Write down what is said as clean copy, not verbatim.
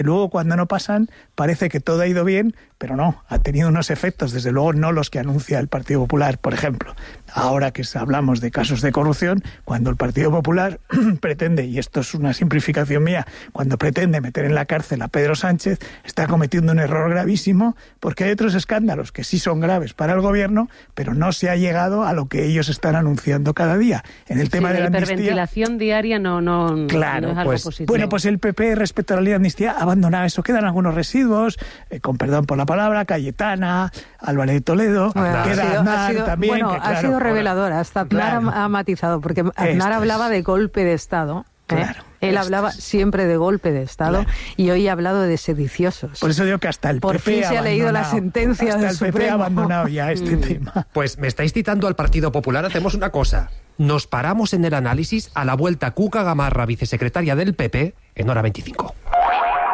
Luego, cuando no pasan, parece que todo ha ido bien, pero no, ha tenido unos efectos, desde luego no los que anuncia el Partido Popular. Por ejemplo, ahora que hablamos de casos de corrupción, cuando el Partido Popular pretende, y esto es una simplificación mía, cuando pretende meter en la cárcel a Pedro Sánchez, está cometiendo un error gravísimo, porque hay otros escándalos que sí son graves para el gobierno, pero no se ha llegado a lo que ellos están anunciando cada día. En el tema de la amnistía... La hiperventilación diaria no es algo positivo. Bueno, pues el PP, respecto a la ley de amnistía, ha abandonado eso. Quedan algunos residuos, con perdón por la palabra, Cayetana, Álvarez de Toledo, queda Aznar también. Bueno, que, claro, ha sido reveladora. Hasta Aznar ha matizado, porque Aznar hablaba de golpe de Estado. Claro. Él hablaba siempre de golpe de Estado, y hoy ha hablado de sediciosos. Por eso digo que hasta el PP Por fin se ha leído la sentencia del Supremo. Hasta el PP ha abandonado ya este tema. Pues me estáis citando al Partido Popular. Hacemos una cosa. Nos paramos en el análisis a la vuelta. Cuca Gamarra, vicesecretaria del PP, en Hora 25.